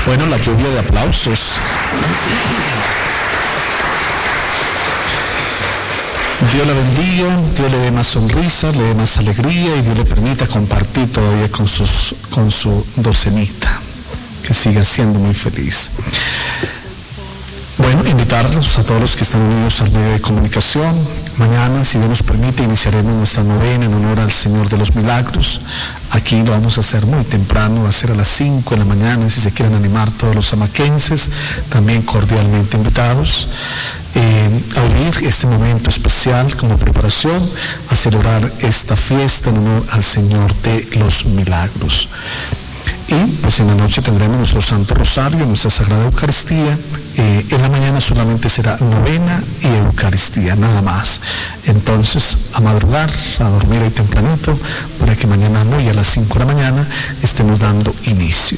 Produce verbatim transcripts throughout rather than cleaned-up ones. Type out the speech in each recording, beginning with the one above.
Bueno, la lluvia de aplausos. Dios la bendiga, Dios le dé más sonrisas, le dé más alegría y Dios le permita compartir todavía con, sus, con su docenita, que siga siendo muy feliz. Bueno, invitarlos a todos los que están unidos al medio de comunicación. Mañana, si Dios nos permite, iniciaremos nuestra novena en honor al Señor de los Milagros. Aquí lo vamos a hacer muy temprano, va a ser a las cinco de la mañana, si se quieren animar todos los amaquenses, también cordialmente invitados. Eh, a vivir este momento especial como preparación a celebrar esta fiesta en honor al Señor de los Milagros. Y pues en la noche tendremos nuestro Santo Rosario, nuestra Sagrada Eucaristía. Eh, en la mañana solamente será novena y Eucaristía, nada más. Entonces, a madrugar, a dormir hoy tempranito, para que mañana muy a las cinco de la mañana estemos dando inicio.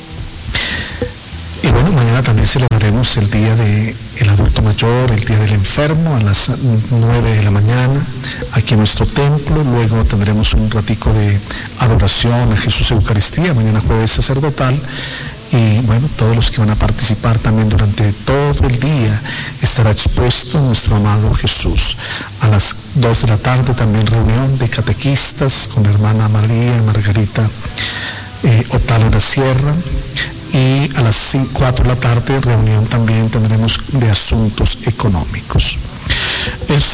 Y bueno, mañana también celebraremos el Día del Adulto Mayor, el Día del Enfermo, a las nueve de la mañana, aquí en nuestro templo. Luego tendremos un ratico de adoración a Jesús Eucaristía, mañana jueves sacerdotal. Y bueno, todos los que van a participar también durante todo el día estará expuesto nuestro amado Jesús. A las dos de la tarde también reunión de catequistas con la hermana María Margarita eh, Otalo da Sierra. Y a las cuatro de la tarde reunión también tendremos de asuntos económicos.